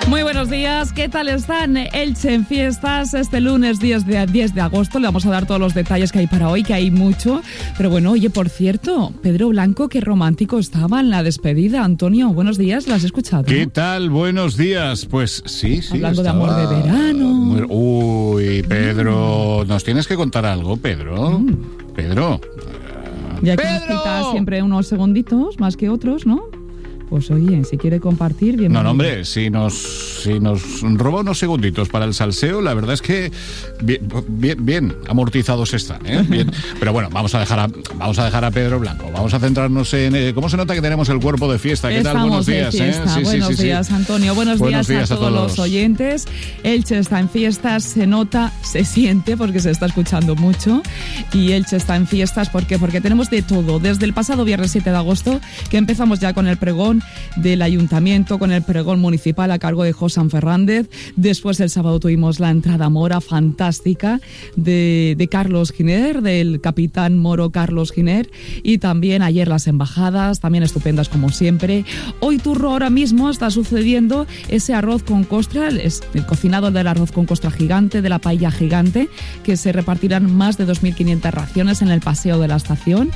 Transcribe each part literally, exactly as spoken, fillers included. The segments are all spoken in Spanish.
Muy buenos días, ¿qué tal están? Elche en fiestas este lunes diez de agosto. Le vamos a dar todos los detalles que hay para hoy, que hay mucho. Pero bueno, oye, por cierto, Pedro Blanco, qué romántico estaba en la despedida. Antonio, buenos días, ¿lo has escuchado? ¿Qué tal? Buenos días. Pues sí, sí. Hablando estaba... de amor de verano. Muy... Uy, Pedro, ¿nos tienes que contar algo, Pedro? Mm. Pedro. Ya que nos quita siempre unos segunditos, más que otros, ¿no? Pues oye, si quiere compartir, bienvenido. No, no, hombre, si nos, si nos roba unos segunditos para el salseo, la verdad es que bien, bien, bien amortizados están, ¿eh? Bien. Pero bueno, vamos a dejar a, vamos a dejar a Pedro Blanco. Vamos a centrarnos en eh, cómo se nota que tenemos el cuerpo de fiesta. ¿Qué Estamos tal? Buenos días, de fiesta. ¿eh? Sí, Buenos sí, sí, días, sí. Antonio. Buenos, Buenos días, días a, todos a todos los oyentes. Elche está en fiestas, se nota, se siente porque se está escuchando mucho. Y Elche está en fiestas, ¿por qué? Porque tenemos de todo. Desde el pasado viernes siete de agosto, que empezamos ya con el pregón del ayuntamiento, con el pregón municipal a cargo de Josan Fernández. Después el sábado tuvimos la entrada mora fantástica de, de Carlos Giner, del capitán moro Carlos Giner, y también ayer las embajadas, también estupendas como siempre. Hoy Turro, ahora mismo está sucediendo ese arroz con costra, es el cocinado del arroz con costra gigante, de la paella gigante, que se repartirán más de dos mil quinientas raciones en el paseo de la estación,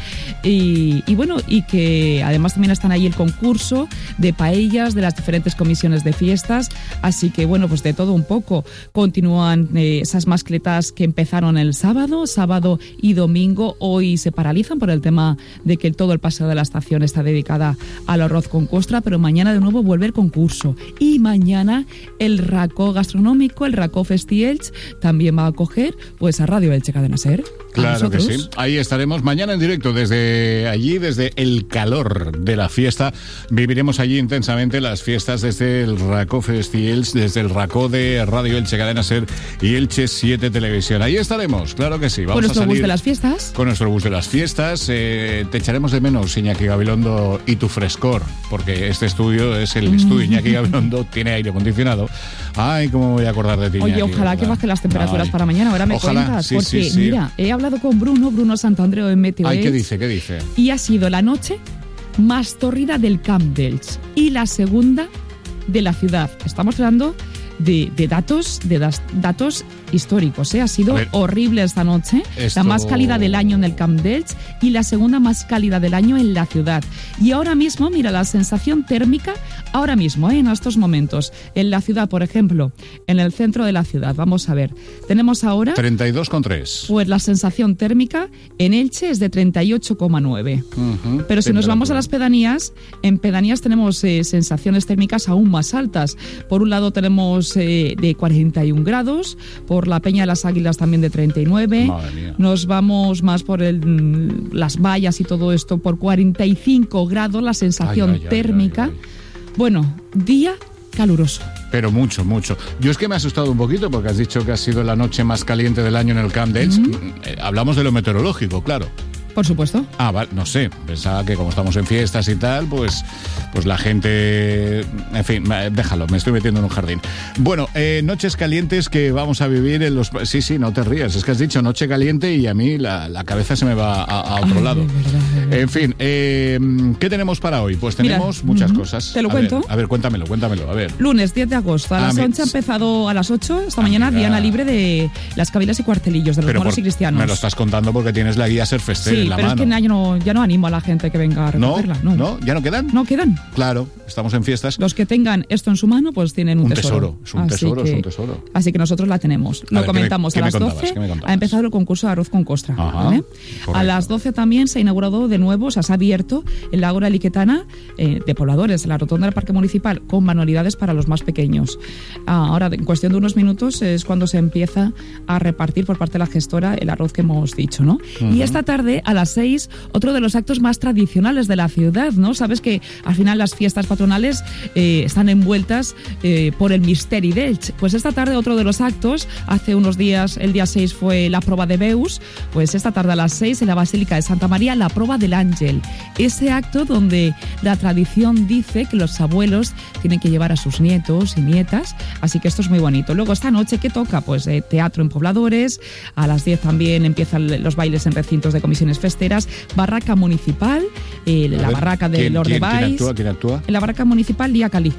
y, y bueno, y que además también están ahí el concurso de paella ellas, de las diferentes comisiones de fiestas, así que bueno, pues de todo un poco. Continúan eh, esas mascletas que empezaron el sábado, sábado y domingo, hoy se paralizan por el tema de que todo el paseo de la estación está dedicada al arroz con costra, pero mañana de nuevo vuelve el concurso, y mañana el racó gastronómico, el racó Festi Elche, también va a acoger pues a Radio Elche Cadena Ser. Claro que sí, ahí estaremos mañana en directo desde allí, desde el calor de la fiesta. Viviremos allí intensamente las fiestas desde el Racó Festi Elche, desde el Racó de Radio Elche Cadena Ser y Elche siete Televisión. Ahí estaremos, claro que sí. Vamos con nuestro a salir bus de las fiestas. Con nuestro bus de las fiestas. Eh, te echaremos de menos, Iñaki Gabilondo, y tu frescor, porque este estudio es el estudio Iñaki Gabilondo, tiene aire acondicionado. Ay, cómo me voy a acordar de ti, Oye, Iñaki, ojalá ¿verdad? que bajen las temperaturas Ay. para mañana. Ahora me Ojalá, cuentas, sí, porque sí, sí. mira, he hablado con Bruno, Bruno Santandreu en Meteo. Ay, ¿qué dice? ¿Qué dice? Y ha sido la noche más tórrida del Camp d'Elche y la segunda de la ciudad. Estamos hablando de, de datos de das, datos históricos, ¿eh? Ha sido horrible esta noche. Esto... La más cálida del año en el Camp d'Elche y la segunda más cálida del año en la ciudad. Y ahora mismo, mira, la sensación térmica, ahora mismo, ¿eh? En estos momentos, en la ciudad, por ejemplo, en el centro de la ciudad, vamos a ver, tenemos ahora... treinta y dos coma tres. Pues la sensación térmica en Elche es de treinta y ocho coma nueve. Uh-huh. Pero si nos vamos a las pedanías, en pedanías tenemos eh, sensaciones térmicas aún más altas. Por un lado tenemos eh, de cuarenta y un grados, por la Peña de las Águilas también de treinta y nueve. Madre mía. Nos vamos más por el, las vallas y todo esto, por cuarenta y cinco grados la sensación ay, ay, térmica. Ay, ay, ay. Bueno, día caluroso. Pero mucho, mucho. Yo es que me he asustado un poquito porque has dicho que ha sido la noche más caliente del año en el Camp d'Elche. Mm-hmm. Eh, hablamos de lo meteorológico, claro. Por supuesto. Ah, vale, no sé, pensaba que como estamos en fiestas y tal, pues, pues la gente... En fin, déjalo, me estoy metiendo en un jardín. Bueno, eh, noches calientes que vamos a vivir en los... Sí, sí, no te rías, es que has dicho noche caliente y a mí la, la cabeza se me va a, a otro Ay, lado. De verdad, de verdad. En fin, eh, ¿qué tenemos para hoy? Pues tenemos Mira, muchas uh-huh. cosas. ¿Te lo a cuento? Ver, a ver, cuéntamelo, cuéntamelo, a ver. Lunes diez de agosto, a ah, las mi... once ha empezado a las ocho, esta ah, mañana, mira. Diana Libre de las cabilas y cuartelillos, de los pero moros por, y cristianos. Me lo estás contando porque tienes la guía Ser Fester sí, en la pero mano. Es que ya no, ya no animo a la gente que venga a recogerla. ¿No? ¿No? ¿No? ¿Ya no quedan? No quedan. Claro, estamos en fiestas. Los que tengan esto en su mano, pues tienen un, un tesoro. tesoro. Es un así tesoro, que, es un tesoro. Así que nosotros la tenemos. A Lo ver, comentamos ¿qué me, a las qué me doce. ¿qué me Ha empezado el concurso de arroz con costra. Ajá, ¿vale? A las doce también se ha inaugurado de nuevo, o sea, se ha abierto el Ágora Liquetana eh, de pobladores, la rotonda del Parque Municipal, con manualidades para los más pequeños. Ah, ahora, en cuestión de unos minutos, es cuando se empieza a repartir por parte de la gestora el arroz que hemos dicho, ¿no? Uh-huh. Y esta tarde, a las seis, otro de los actos más tradicionales de la ciudad, ¿no? Sabes que al final las fiestas patronales eh, están envueltas eh, por el misteri d'Elche. Pues esta tarde otro de los actos, hace unos días, el día seis fue la prova de Veus, pues esta tarde a las seis en la Basílica de Santa María, la prova del Ángel. Ese acto donde la tradición dice que los abuelos tienen que llevar a sus nietos y nietas, así que esto es muy bonito. Luego esta noche, ¿qué toca? Pues eh, teatro en pobladores, a las diez también empiezan los bailes en recintos de comisiones festeras, barraca municipal, eh, la ver, barraca de ¿quién, Lord quién, de Valls. ¿Quién actúa? ¿Quién actúa? En la barraca municipal, Lía Calí.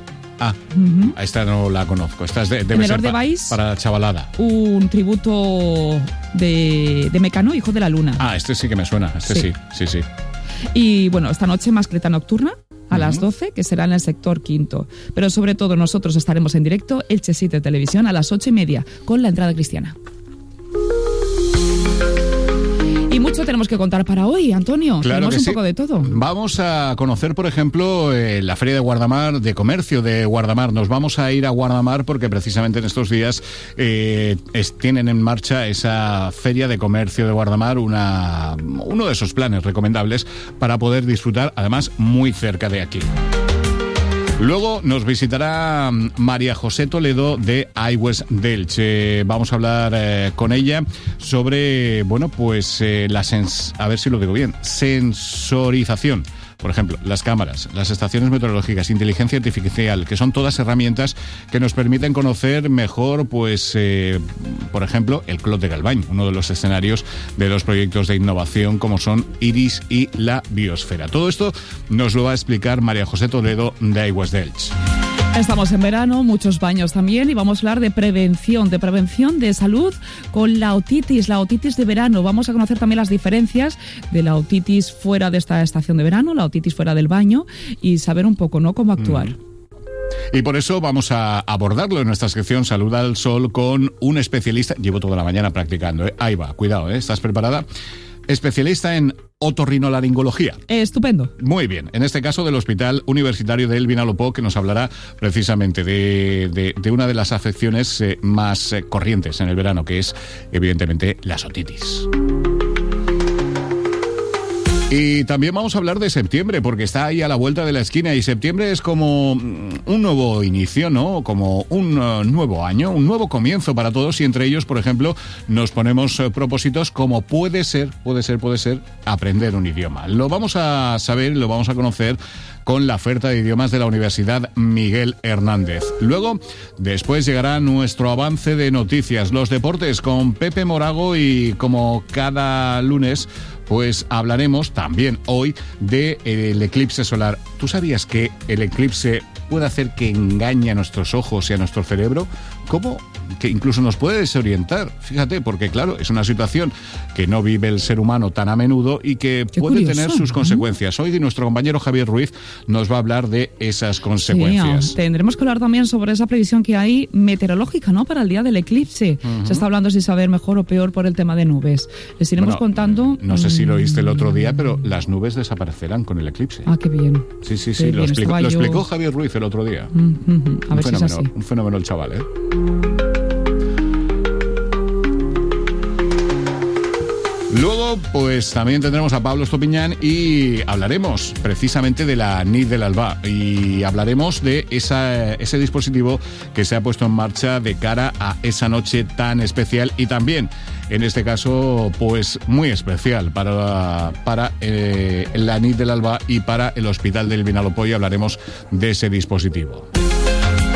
Ah, Uh-huh. esta no la conozco. Esta es de, debe En el ser Or de pa- Valls, para la chavalada. un tributo de, de Mecano, hijo de la luna. Ah, este sí que me suena. Este sí, sí, sí. sí. Y bueno, esta noche Mascleta Nocturna a las doce, que será en el sector quinto. Pero sobre todo nosotros estaremos en directo, Elche City Televisión, a las ocho y media, con la entrada cristiana. Y mucho tenemos que contar para hoy, Antonio. Claro tenemos que un sí. poco de todo. Vamos a conocer, por ejemplo, eh, la Feria de Guardamar, de comercio de Guardamar. Nos vamos a ir a Guardamar porque precisamente en estos días eh, es, tienen en marcha esa Feria de Comercio de Guardamar, una, uno de esos planes recomendables para poder disfrutar, además, muy cerca de aquí. Luego nos visitará María José Toledo de iWest Delche. Vamos a hablar eh, con ella sobre, bueno, pues eh, la sens- a ver si lo digo bien, sensorización. Por ejemplo, las cámaras, las estaciones meteorológicas, inteligencia artificial, que son todas herramientas que nos permiten conocer mejor, pues, eh, por ejemplo, el Clot de Galvany, uno de los escenarios de los proyectos de innovación como son IRIS y la Biosfera. Todo esto nos lo va a explicar María José Toledo de iWest Delche. Estamos en verano, muchos baños también, y vamos a hablar de prevención, de prevención de salud con la otitis, la otitis de verano. Vamos a conocer también las diferencias de la otitis fuera de esta estación de verano, la otitis fuera del baño, y saber un poco, ¿no?, cómo actuar. Mm. Y por eso vamos a abordarlo en nuestra sección Salud al Sol con un especialista. Llevo toda la mañana practicando, ¿eh? Ahí va, cuidado, ¿eh? ¿Estás preparada? Especialista en otorrinolaringología. Estupendo. Muy bien, en este caso del Hospital Universitario del Vinalopó, que nos hablará precisamente de, de, de una de las afecciones eh, más eh, corrientes en el verano, que es evidentemente la otitis. Y también vamos a hablar de septiembre, porque está ahí a la vuelta de la esquina, y septiembre es como un nuevo inicio, ¿no? Como un uh, nuevo año, un nuevo comienzo para todos, y entre ellos, por ejemplo, nos ponemos uh, propósitos como puede ser, puede ser, puede ser, aprender un idioma. Lo vamos a saber, lo vamos a conocer con la oferta de idiomas de la Universidad Miguel Hernández. Luego, después llegará nuestro avance de noticias, los deportes con Pepe Morago, y como cada lunes, pues hablaremos también hoy del eclipse solar. ¿Tú sabías que el eclipse puede hacer que engañe a nuestros ojos y a nuestro cerebro? ¿Cómo? Que incluso nos puede desorientar. Fíjate, porque claro, es una situación que no vive el ser humano tan a menudo y que Qué puede curioso, tener sus ¿no? consecuencias. Hoy nuestro compañero Javier Ruiz nos va a hablar de esas consecuencias. Sí, tendremos que hablar también sobre esa previsión que hay meteorológica, ¿no?, para el día del eclipse. Uh-huh. Se está hablando si saber mejor o peor por el tema de nubes. Les iremos bueno, contando. No sé si lo oíste el otro día, pero las nubes desaparecerán con el eclipse. Ah, qué bien. Sí, sí, sí, Qué lo, bien, explicó, estaba lo yo- explicó Javier Ruiz el otro día. Uh-huh. A Un ver si es fenómeno, así. un fenómeno el chaval, ¿eh? Luego, pues también tendremos a Pablo Estopiñán y hablaremos precisamente de la Nit del Alba, y hablaremos de esa, ese dispositivo que se ha puesto en marcha de cara a esa noche tan especial, y también, en este caso, pues muy especial para, para eh, la Nit del Alba y para el Hospital del Vinalopó, y hablaremos de ese dispositivo.